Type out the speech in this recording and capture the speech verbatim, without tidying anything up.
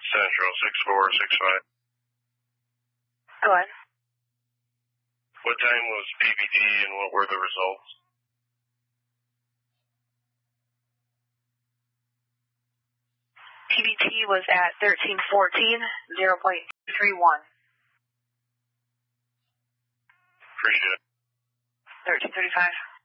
Central, six four six five. Go ahead. What time was P B T and what were the results? P B T was at thirteen fourteen, zero point three one. Appreciate it. thirteen thirty-five.